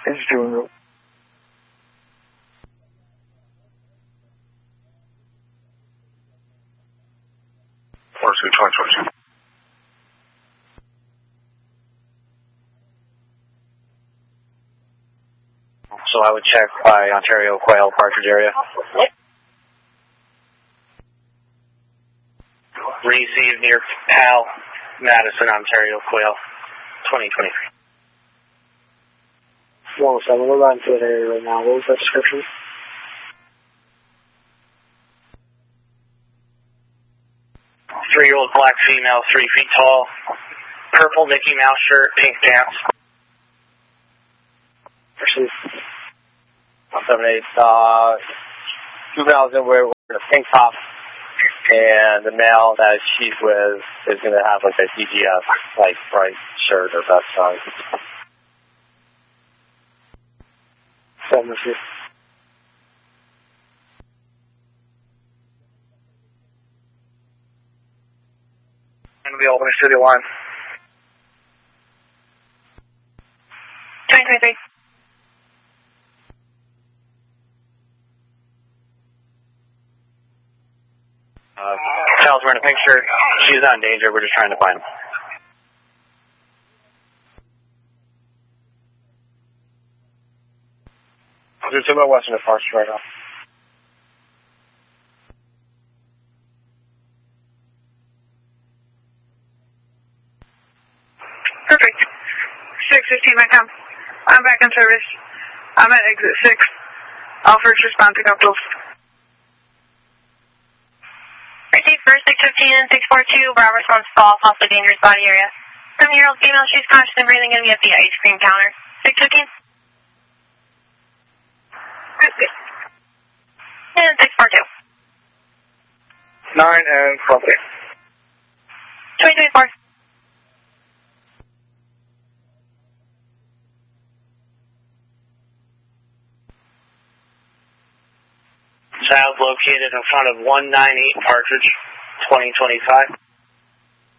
It's doing it. So I would check by Ontario Quail Partridge area. Receive near Pal, Madison, Ontario Quail, 2023. 107, we're running through that area right now. What was that description? Three-year-old black female, 3 feet tall, purple Mickey Mouse shirt, pink pants. Actually, 178, juveniles in wearing a pink top, and the male that she's with is going to have like a DGF, like bright shirt or vest on. 7 or 6. Going to be opening studio line. 2023. Child's wearing a pink shirt. She's not in danger. We're just trying to find him. There's two about Western Forest right now. Perfect. 615 my com. I'm back in service. I'm at exit 6. All first respond, pick up those. Receive first 615 and 642, Bravo response fall, possibly dangerous body area. 7-year-old female, she's conscious and breathing, going to be at the ice cream counter. 615. Okay. And 642. 9 and 12. 2024. Child located in front of 198 Partridge, 2025.